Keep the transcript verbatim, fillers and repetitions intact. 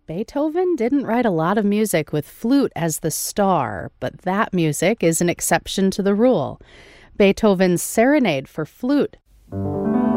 Beethoven didn't write a lot of music with flute as the star, but that music is an exception to the rule. Beethoven's Serenade for Flute